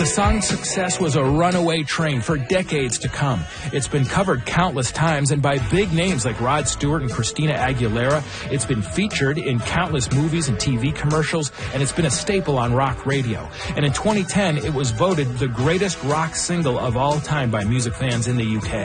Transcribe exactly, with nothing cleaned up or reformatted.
the song's success was a runaway train for decades to come. It's been covered countless times and by big names like Rod Stewart and Christina Aguilera. It's been featured in countless movies and T V commercials, and it's been a staple on rock radio. And in twenty ten, it was voted the greatest rock single of all time by music fans in the U K.